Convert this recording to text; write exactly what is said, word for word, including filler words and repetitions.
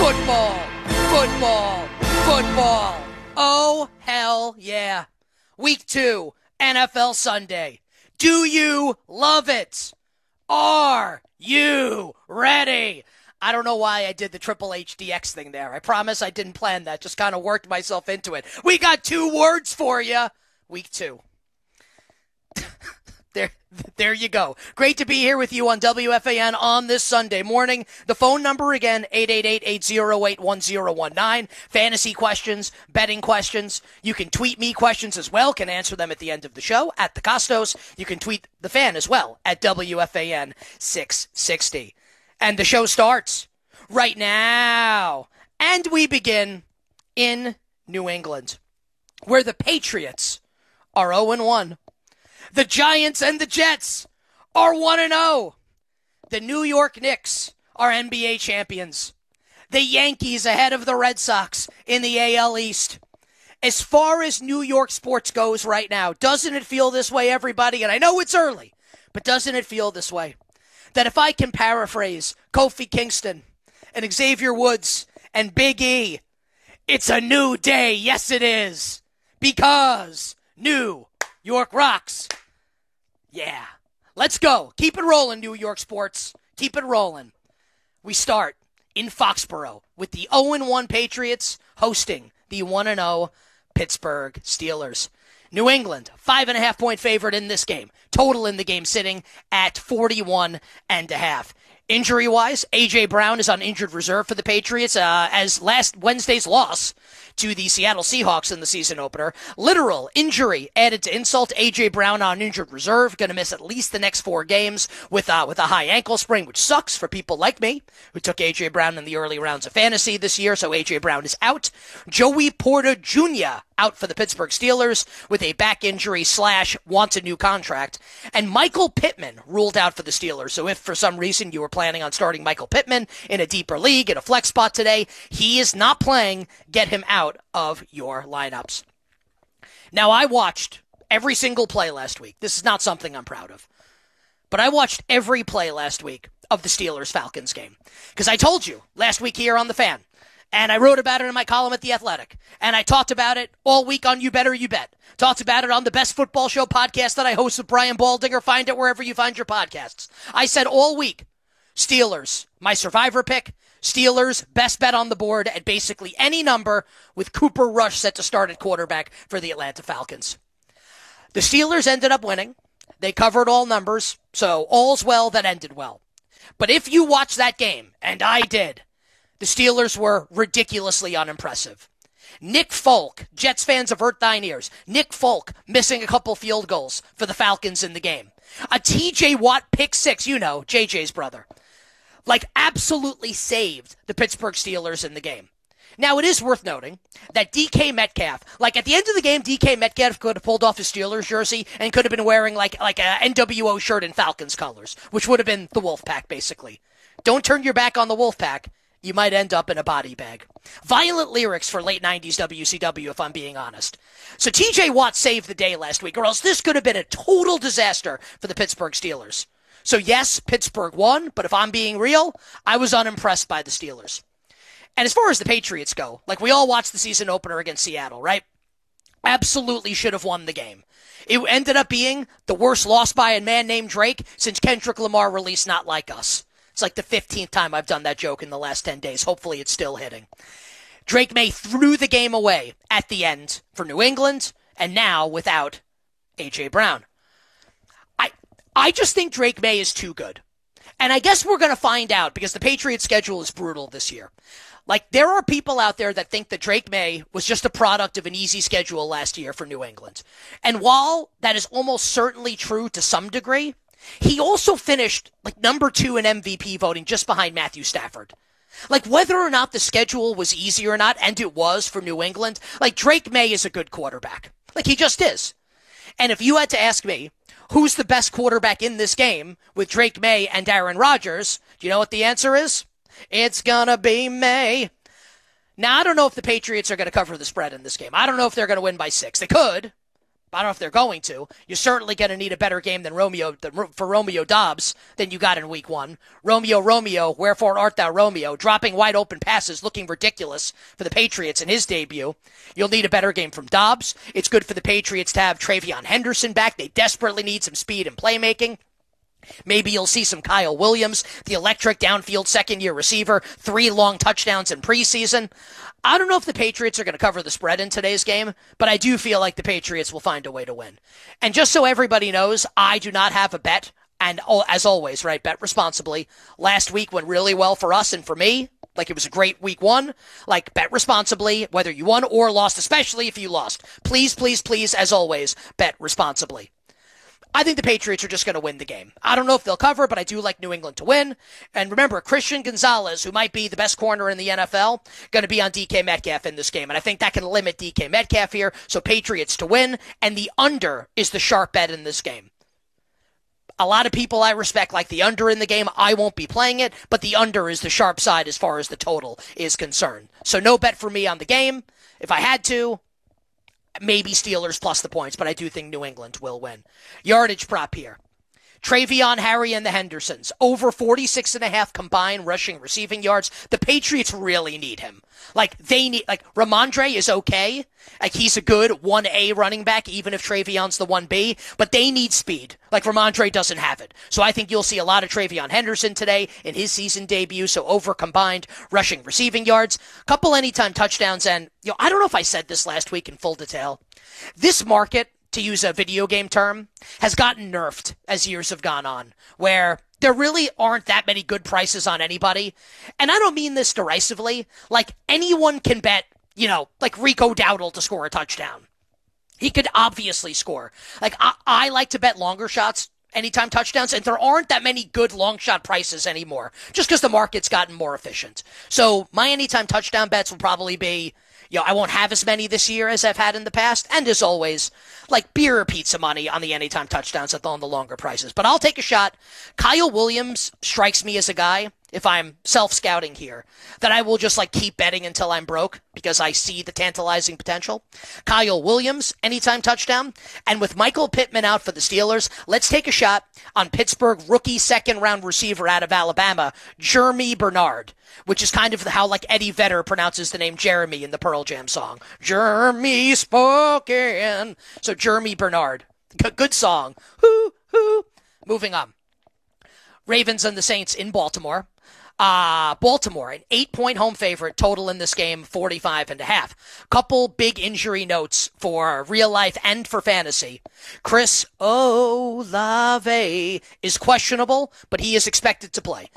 Football, football, football. Oh, hell yeah. Week two, N F L Sunday. Do you love it? Are you ready? I don't know why I did the Triple H D X thing there. I promise I didn't plan that. Just kind of worked myself into it. We got two words for you. Week two. There, there you go. Great to be here with you on W F A N on this Sunday morning. The phone number again, eight eight eight, eight oh eight, one oh one nine. Fantasy questions, betting questions. You can tweet me questions as well. Can answer them at the end of the show at the Costos. You can tweet the fan as well at W F A N six sixty. And the show starts right now. And we begin in New England, where the Patriots are oh and one. The Giants and the Jets are one and oh. The New York Knicks are N B A champions. The Yankees ahead of the Red Sox in the A L East. As far as New York sports goes right now, doesn't it feel this way, everybody? And I know it's early, but doesn't it feel this way? That if I can paraphrase Kofi Kingston and Xavier Woods and Big E, it's a new day. Yes, it is. Because New York rocks. Yeah. Let's go. Keep it rolling, New York sports. Keep it rolling. We start in Foxborough with the oh and one Patriots hosting the one and oh Pittsburgh Steelers. New England, five and a half point favorite in this game. Total in the game sitting at forty-one and a half. Injury-wise, A J. Brown is on injured reserve for the Patriots uh, as last Wednesday's loss to the Seattle Seahawks in the season opener. Literal injury added to insult. A J. Brown on injured reserve, going to miss at least the next four games with uh, with a high ankle sprain, which sucks for people like me who took A J. Brown in the early rounds of fantasy this year. So A J. Brown is out. Joey Porter Junior out for the Pittsburgh Steelers with a back injury slash wants a new contract. And Michael Pittman ruled out for the Steelers. So if for some reason you were planning on starting Michael Pittman in a deeper league, in a flex spot today, he is not playing. Get him out of your lineups. Now, I watched every single play last week. This is not something I'm proud of. But I watched every play last week of the Steelers-Falcons game. Because I told you last week here on The Fan, and I wrote about it in my column at The Athletic, and I talked about it all week on You Better You Bet. Talked about it on the Best Football Show podcast that I host with Brian Baldinger. Find it wherever you find your podcasts. I said all week, Steelers, my survivor pick, Steelers, best bet on the board at basically any number with Cooper Rush set to start at quarterback for the Atlanta Falcons. The Steelers ended up winning. They covered all numbers, so all's well that ended well. But if you watch that game, and I did, the Steelers were ridiculously unimpressive. Nick Folk, Jets fans avert thine ears. Nick Folk missing a couple field goals for the Falcons in the game. A T J Watt pick six, you know, J J's brother. Like, absolutely saved the Pittsburgh Steelers in the game. Now, it is worth noting that D K Metcalf, like at the end of the game, D K Metcalf could have pulled off his Steelers jersey and could have been wearing like like a N W O shirt in Falcons colors, which would have been the Wolfpack, basically. Don't turn your back on the Wolfpack. You might end up in a body bag. Violent lyrics for late nineties W C W, if I'm being honest. So T J Watt saved the day last week, or else this could have been a total disaster for the Pittsburgh Steelers. So yes, Pittsburgh won, but if I'm being real, I was unimpressed by the Steelers. And as far as the Patriots go, like we all watched the season opener against Seattle, right? Absolutely should have won the game. It ended up being the worst loss by a man named Drake since Kendrick Lamar released Not Like Us. It's like the fifteenth time I've done that joke in the last ten days. Hopefully it's still hitting. Drake May threw the game away at the end for New England, and now without A J. Brown. I I just think Drake May is too good. And I guess we're going to find out because the Patriots' schedule is brutal this year. Like, there are people out there that think that Drake May was just a product of an easy schedule last year for New England. And while that is almost certainly true to some degree, he also finished like number two in M V P voting just behind Matthew Stafford. Like, whether or not the schedule was easy or not, and it was for New England, like, Drake May is a good quarterback. Like, he just is. And if you had to ask me, who's the best quarterback in this game with Drake May and Aaron Rodgers, do you know what the answer is? It's gonna be May. Now, I don't know if the Patriots are going to cover the spread in this game. I don't know if they're going to win by six. They could, I don't know if they're going to. You're certainly going to need a better game than Romeo than, for Romeo Doubs than you got in week one. Romeo, Romeo, wherefore art thou Romeo? Dropping wide open passes, looking ridiculous for the Patriots in his debut. You'll need a better game from Doubs. It's good for the Patriots to have Travion Henderson back. They desperately need some speed and playmaking. Maybe you'll see some Kyle Williams, the electric downfield second-year receiver, three long touchdowns in preseason. I don't know if the Patriots are going to cover the spread in today's game, but I do feel like the Patriots will find a way to win. And just so everybody knows, I do not have a bet, and as always, right, bet responsibly. Last week went really well for us and for me. Like, it was a great week one. Like, bet responsibly, whether you won or lost, especially if you lost. Please, please, please, as always, bet responsibly. I think the Patriots are just going to win the game. I don't know if they'll cover, but I do like New England to win. And remember, Christian Gonzalez, who might be the best corner in the N F L, going to be on D K Metcalf in this game. And I think that can limit D K Metcalf here. So Patriots to win. And the under is the sharp bet in this game. A lot of people I respect like the under in the game. I won't be playing it, but the under is the sharp side as far as the total is concerned. So no bet for me on the game. If I had to, maybe Steelers plus the points, but I do think New England will win. Yardage prop here. Travion, Harry, and the Hendersons. Over forty-six and a half combined rushing receiving yards. The Patriots really need him. Like, they need, like, Ramondre is okay. Like, he's a good one A running back, even if Travion's the one B. But they need speed. Like, Ramondre doesn't have it. So I think you'll see a lot of Travion Henderson today in his season debut. So over combined rushing receiving yards. Couple anytime touchdowns. And, you know, I don't know if I said this last week in full detail. This market, to use a video game term, has gotten nerfed as years have gone on, where there really aren't that many good prices on anybody. And I don't mean this derisively. Like, anyone can bet, you know, like Rico Dowdle to score a touchdown. He could obviously score. Like, I, I like to bet longer shots, anytime touchdowns, and there aren't that many good long shot prices anymore, just because the market's gotten more efficient. So my anytime touchdown bets will probably be, you know, I won't have as many this year as I've had in the past. And as always, like beer or pizza money on the anytime touchdowns on the longer prices. But I'll take a shot. Kyle Williams strikes me as a guy, if I'm self-scouting here, that I will just like keep betting until I'm broke because I see the tantalizing potential. Kyle Williams, anytime touchdown. And with Michael Pittman out for the Steelers, let's take a shot on Pittsburgh rookie second round receiver out of Alabama, Jeremy Bernard, which is kind of how like Eddie Vedder pronounces the name Jeremy in the Pearl Jam song. Jeremy spoken. So Jeremy Bernard. G- good song. Hoo, hoo. Moving on. Ravens and the Saints in Baltimore. Uh, Baltimore, an eight-point home favorite, total in this game, forty-five and a half. Couple big injury notes for real life and for fantasy. Chris Olave is questionable, but he is expected to play.